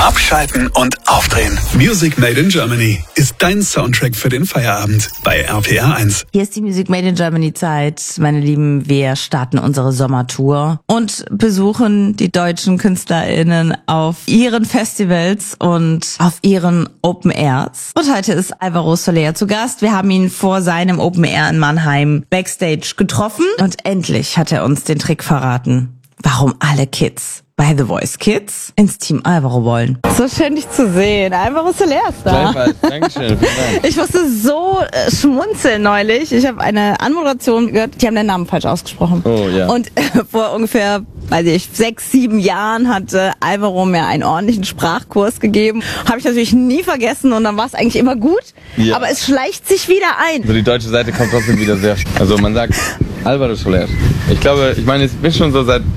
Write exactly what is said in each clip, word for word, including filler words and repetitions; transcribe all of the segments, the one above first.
Abschalten und aufdrehen. Music Made in Germany ist dein Soundtrack für den Feierabend bei R P R eins. Hier ist die Music Made in Germany Zeit. Meine Lieben, wir starten unsere Sommertour und besuchen die deutschen KünstlerInnen auf ihren Festivals und auf ihren Open Airs. Und heute ist Alvaro Soler zu Gast. Wir haben ihn vor seinem Open Air in Mannheim backstage getroffen und endlich hat er uns den Trick verraten, warum alle Kids bei The Voice Kids ins Team Alvaro wollen. So schön, dich zu sehen. Alvaro Soler ist da. Gleichfalls. Dankeschön. Vielen Dank. Ich musste so äh, schmunzeln neulich. Ich habe eine Anmoderation gehört, die haben den Namen falsch ausgesprochen. Oh ja. Und äh, vor ungefähr, weiß ich, sechs, sieben Jahren hatte Alvaro mir einen ordentlichen Sprachkurs gegeben. Habe ich natürlich nie vergessen und dann war es eigentlich immer gut. Ja. Aber es schleicht sich wieder ein. Also die deutsche Seite kommt trotzdem wieder sehr... Also man sagt Alvaro Soler. Ich glaube, ich meine, ich bin schon so seit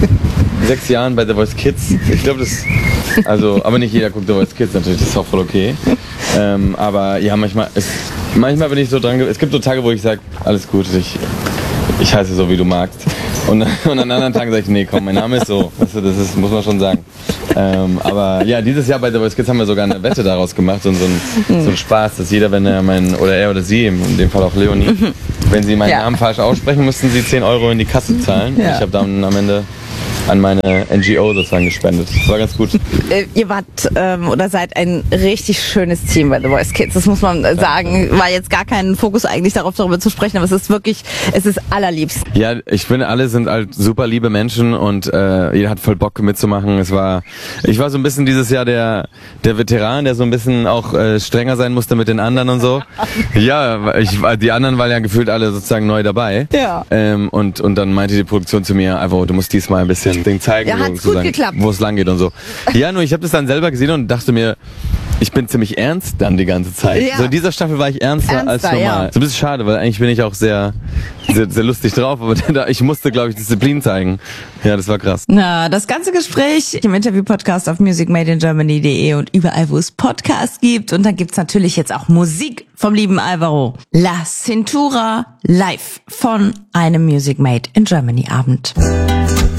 sechs Jahren bei The Voice Kids. Ich glaube, das... Also, aber nicht jeder guckt The Voice Kids natürlich, das ist auch voll okay. Ähm, aber ja, manchmal... Es, manchmal bin ich so dran... Es gibt so Tage, wo ich sage, alles gut, ich, ich heiße so, wie du magst. Und, und an anderen Tagen sage ich, nee, komm, mein Name ist so. Weißt du, das ist, muss man schon sagen. Ähm, aber ja, dieses Jahr bei The Voice Kids haben wir sogar eine Wette daraus gemacht und so ein, so ein Spaß, dass jeder, wenn er meinen, oder er oder sie, in dem Fall auch Leonie, wenn sie meinen Ja. Namen falsch aussprechen, müssten sie zehn Euro in die Kasse zahlen. Ja. Ich habe dann am Ende an meine N G O sozusagen gespendet. Das war ganz gut. Äh, ihr wart ähm, oder seid ein richtig schönes Team bei The Voice Kids. Das muss man äh, sagen. War jetzt gar kein Fokus eigentlich darauf, darüber zu sprechen, aber es ist wirklich, es ist allerliebst. Ja, ich finde, alle sind halt super liebe Menschen und äh, jeder hat voll Bock mitzumachen. Es war, ich war so ein bisschen dieses Jahr der der Veteran, der so ein bisschen auch äh, strenger sein musste mit den anderen und so. Ja, ich, die anderen waren ja gefühlt alle sozusagen neu dabei. Ja. Ähm, und und dann meinte die Produktion zu mir, einfach, du musst diesmal ein bisschen Ding zeigen, Ja, so, hat's gut sozusagen, geklappt. wo es lang geht und so. Ja, nur ich habe das dann selber gesehen und dachte mir, ich bin ziemlich ernst dann die ganze Zeit. Ja. So in dieser Staffel war ich ernster, Ernster, als normal. ja. So ein bisschen schade, weil eigentlich bin ich auch sehr sehr, sehr lustig drauf, aber da, ich musste, glaube ich, Disziplin zeigen. Ja, das war krass. Na, das ganze Gespräch im Interview-Podcast auf music made in germany punkt de und überall, wo es Podcasts gibt. Und dann gibt's natürlich jetzt auch Musik vom lieben Alvaro. La Cintura live von einem Music Made in Germany Abend.